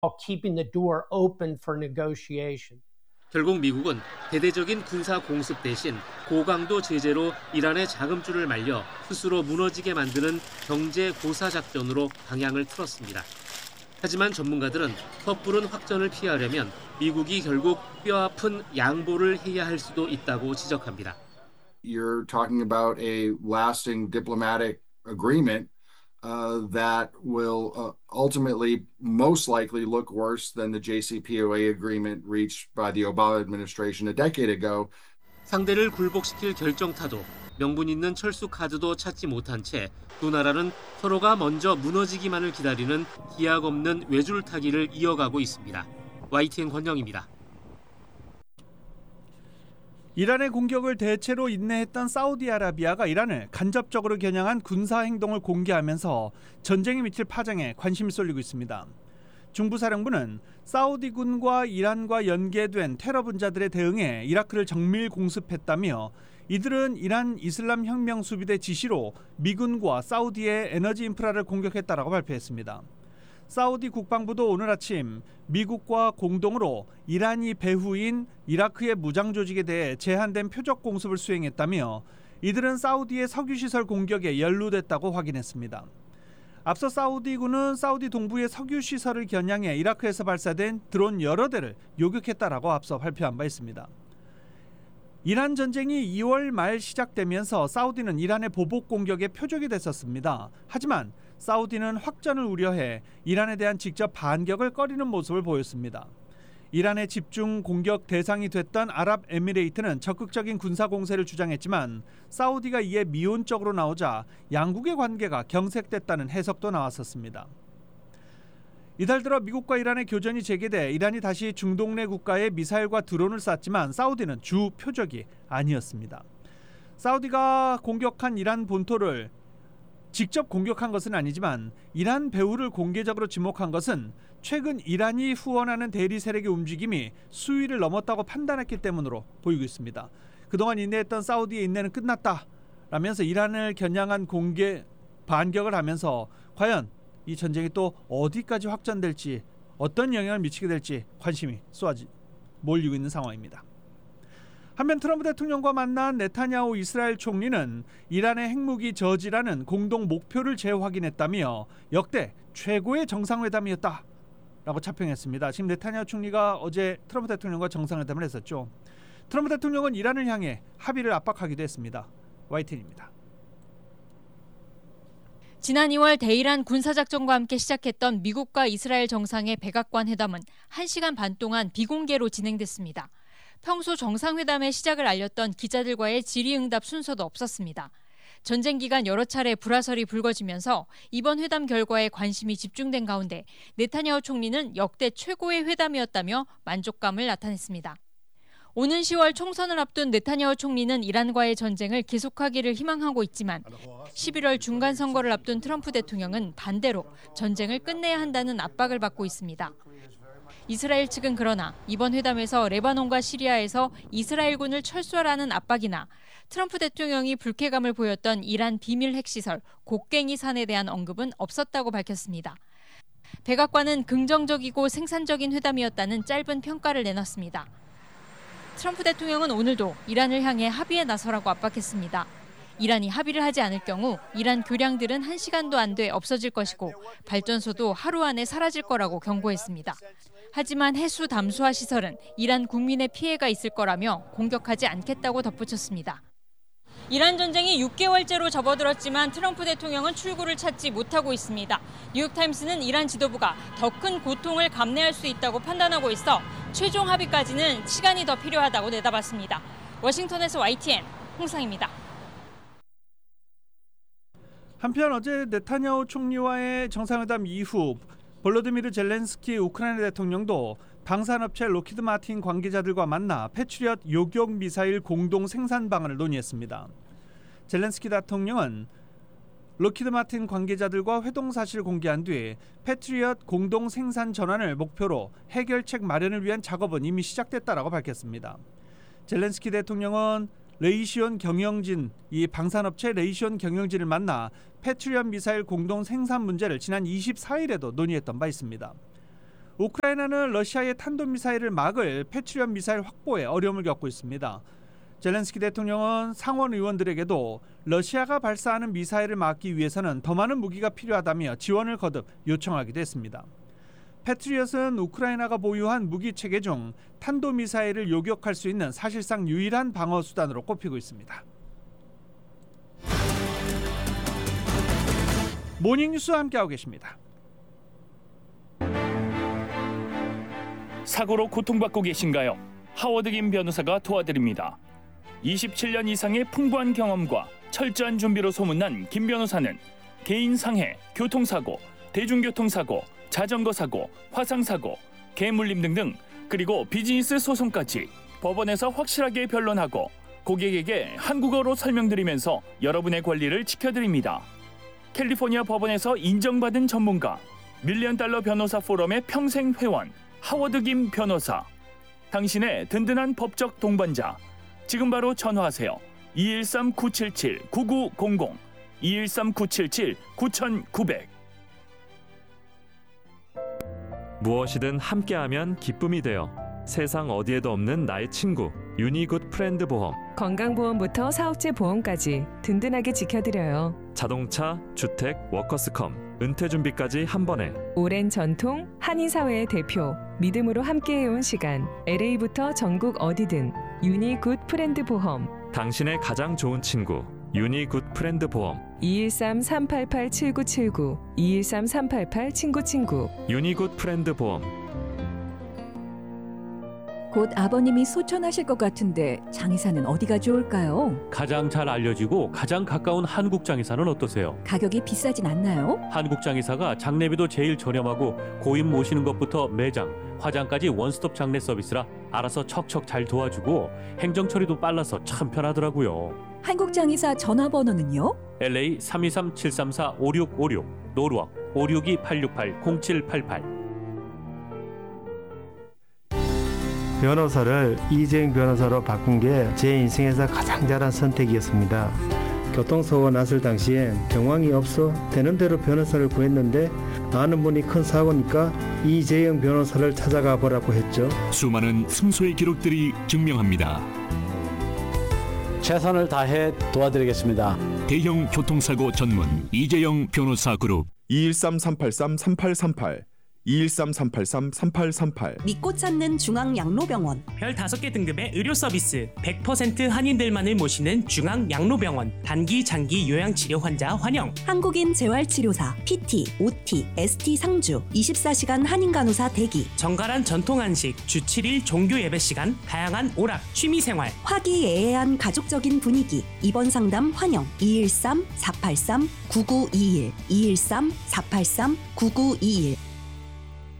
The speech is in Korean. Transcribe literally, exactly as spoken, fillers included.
keeping the door open for negotiation. 결국 미국은 대대적인 군사 공습 대신 고강도 제재로 이란의 자금줄을 말려 스스로 무너지게 만드는 경제 고사 작전으로 방향을 틀었습니다. 하지만 전문가들은 섣부른 확전을 피하려면 미국이 결국 뼈아픈 양보를 해야 할 수도 있다고 지적합니다. You're talking about a lasting diplomatic agreement uh, that will uh, ultimately most likely look worse than the J C P O A agreement reached by the Obama administration a decade ago. 상대를 굴복시킬 결정타도 명분 있는 철수 카드도 찾지 못한 채 두 나라는 서로가 먼저 무너지기만을 기다리는 기약 없는 외줄타기를 이어가고 있습니다. 와이티엔 권영입니다. 이란의 공격을 대체로 인내했던 사우디아라비아가 이란을 간접적으로 겨냥한 군사 행동을 공개하면서 전쟁이 미칠 파장에 관심이 쏠리고 있습니다. 중부사령부는 사우디군과 이란과 연계된 테러 분자들에 대응해 이라크를 정밀 공습했다며 이들은 이란 이슬람 혁명 수비대 지시로 미군과 사우디의 에너지 인프라를 공격했다라고 발표했습니다. 사우디 국방부도 오늘 아침 미국과 공동으로 이란이 배후인 이라크의 무장 조직에 대해 제한된 표적 공습을 수행했다며 이들은 사우디의 석유시설 공격에 연루됐다고 확인했습니다. 앞서 사우디군은 사우디 동부의 석유시설을 겨냥해 이라크에서 발사된 드론 여러 대를 요격했다라고 앞서 발표한 바 있습니다. 이란 전쟁이 이월 말 시작되면서 사우디는 이란의 보복 공격에 표적이 됐었습니다. 하지만 사우디는 확전을 우려해 이란에 대한 직접 반격을 꺼리는 모습을 보였습니다. 이란의 집중 공격 대상이 됐던 아랍에미레이트는 적극적인 군사 공세를 주장했지만 사우디가 이에 미온적으로 나오자 양국의 관계가 경색됐다는 해석도 나왔었습니다. 이달 들어 미국과 이란의 교전이 재개돼 이란이 다시 중동 내 국가에 미사일과 드론을 쐈지만 사우디는 주 표적이 아니었습니다. 사우디가 공격한 이란 본토를 직접 공격한 것은 아니지만 이란 배후를 공개적으로 지목한 것은 최근 이란이 후원하는 대리 세력의 움직임이 수위를 넘었다고 판단했기 때문으로 보이고 있습니다. 그동안 인내했던 사우디의 인내는 끝났다라면서 이란을 겨냥한 공개 반격을 하면서 과연 이 전쟁이 또 어디까지 확전될지 어떤 영향을 미치게 될지 관심이 쏟아지 몰리고 있는 상황입니다. 한편 트럼프 대통령과 만난 네타냐후 이스라엘 총리는 이란의 핵무기 저지라는 공동 목표를 재확인했다며 역대 최고의 정상회담이었다라고 자평했습니다. 지금 네타냐후 총리가 어제 트럼프 대통령과 정상회담을 했었죠. 트럼프 대통령은 이란을 향해 합의를 압박하기도 했습니다. 와이티엔입니다. 지난 이월 대이란 군사작전과 함께 시작했던 미국과 이스라엘 정상의 백악관 회담은 한 시간 반 동안 비공개로 진행됐습니다. 평소 정상회담의 시작을 알렸던 기자들과의 질의응답 순서도 없었습니다. 전쟁 기간 여러 차례 불화설이 불거지면서 이번 회담 결과에 관심이 집중된 가운데 네타냐후 총리는 역대 최고의 회담이었다며 만족감을 나타냈습니다. 오는 시월 총선을 앞둔 네타냐후 총리는 이란과의 전쟁을 계속하기를 희망하고 있지만 십일월 중간선거를 앞둔 트럼프 대통령은 반대로 전쟁을 끝내야 한다는 압박을 받고 있습니다. 이스라엘 측은 그러나 이번 회담에서 레바논과 시리아에서 이스라엘군을 철수하라는 압박이나 트럼프 대통령이 불쾌감을 보였던 이란 비밀 핵시설 곡괭이 산에 대한 언급은 없었다고 밝혔습니다. 백악관은 긍정적이고 생산적인 회담이었다는 짧은 평가를 내놨습니다. 트럼프 대통령은 오늘도 이란을 향해 합의에 나서라고 압박했습니다. 이란이 합의를 하지 않을 경우 이란 교량들은 한 시간도 안 돼 없어질 것이고 발전소도 하루 안에 사라질 거라고 경고했습니다. 하지만 해수 담수화 시설은 이란 국민의 피해가 있을 거라며 공격하지 않겠다고 덧붙였습니다. 이란 전쟁이 육 개월째로 접어들었지만 트럼프 대통령은 출구를 찾지 못하고 있습니다. 뉴욕타임스는 이란 지도부가 더 큰 고통을 감내할 수 있다고 판단하고 있어 최종 합의까지는 시간이 더 필요하다고 내다봤습니다. 워싱턴에서 와이티엔 홍상입니다. 한편 어제 네타냐후 총리와의 정상회담 이후 볼로디미르 젤렌스키 우크라이나 대통령도 방산업체 로키드 마틴 관계자들과 만나 패트리엇 요격 미사일 공동 생산 방안을 논의했습니다. 젤렌스키 대통령은 로키드 마틴 관계자들과 회동 사실을 공개한 뒤 패트리엇 공동 생산 전환을 목표로 해결책 마련을 위한 작업은 이미 시작됐다라고 밝혔습니다. 젤렌스키 대통령은 레이시온 경영진, 이 방산업체 레이시온 경영진을 만나 패트리엇 미사일 공동 생산 문제를 지난 이십사 일에도 논의했던 바 있습니다. 우크라이나는 러시아의 탄도미사일을 막을 패트리엇 미사일 확보에 어려움을 겪고 있습니다. 젤렌스키 대통령은 상원 의원들에게도 러시아가 발사하는 미사일을 막기 위해서는 더 많은 무기가 필요하다며 지원을 거듭 요청하기도 했습니다. 패트리엇은 우크라이나가 보유한 무기 체계 중 탄도미사일을 요격할 수 있는 사실상 유일한 방어 수단으로 꼽히고 있습니다. 모닝뉴스와 함께하고 계십니다. 사고로 고통받고 계신가요? 하워드 김 변호사가 도와드립니다. 이십칠 년 이상의 풍부한 경험과 철저한 준비로 소문난 김 변호사는 개인 상해, 교통사고, 대중교통사고, 자전거 사고, 화상 사고, 개물림 등등 그리고 비즈니스 소송까지 법원에서 확실하게 변론하고 고객에게 한국어로 설명드리면서 여러분의 권리를 지켜드립니다. 캘리포니아 법원에서 인정받은 전문가, 밀리언 달러 변호사 포럼의 평생 회원 하워드 김 변호사. 당신의 든든한 법적 동반자. 지금 바로 전화하세요. 이일삼 구칠칠 구구공공 이일삼 구칠칠 구구공공. 무엇이든 함께하면 기쁨이 되어 세상 어디에도 없는 나의 친구 유니굿 프렌드 보험. 건강보험부터 사업체 보험까지 든든하게 지켜드려요. 자동차, 주택, 워커스컴, 은퇴준비까지 한 번에. 오랜 전통, 한인사회의 대표, 믿음으로 함께해온 시간. 엘에이부터 전국 어디든 유니굿 프렌드 보험. 당신의 가장 좋은 친구 유니굿 프렌드 보험. 이일삼 삼팔팔 칠구칠구 이일삼 삼팔팔 친구친구. 유니굿 프렌드 보험. 곧 아버님이 소천하실 것 같은데 장의사는 어디가 좋을까요? 가장 잘 알려지고 가장 가까운 한국장의사는 어떠세요? 가격이 비싸진 않나요? 한국장의사가 장례비도 제일 저렴하고 고인 모시는 것부터 매장, 화장까지 원스톱 장례 서비스라 알아서 척척 잘 도와주고 행정 처리도 빨라서 참 편하더라고요. 한국장의사 전화번호는요? 엘에이 삼이삼 칠삼사 오육오육, 노르워크 오육이 팔육팔 공칠팔팔. 변호사를 이재용 변호사로 바꾼 게 제 인생에서 가장 잘한 선택이었습니다. 교통사고가 났을 당시엔 정황이 없어 되는 대로 변호사를 구했는데 아는 분이 큰 사고니까 이재용 변호사를 찾아가 보라고 했죠. 수많은 승소의 기록들이 증명합니다. 최선을 다해 도와드리겠습니다. 대형 교통사고 전문 이재용 변호사 그룹. 이일삼 삼팔삼 삼팔삼팔 이일삼 삼팔삼 삼팔삼팔. 믿고 찾는 중앙양로병원. 별 다섯 개 등급의 의료 서비스, 백 퍼센트 한인들만을 모시는 중앙양로병원. 단기, 장기 요양치료 환자 환영. 한국인 재활치료사, 피티, 오티, 에스티 상주, 이십사 시간 한인간호사 대기. 정갈한 전통한식, 주 칠 일 종교 예배 시간, 다양한 오락, 취미생활. 화기애애한 가족적인 분위기. 입원 상담 환영. 이일삼 사팔삼 구구이일 이일삼 사팔삼 구구이일.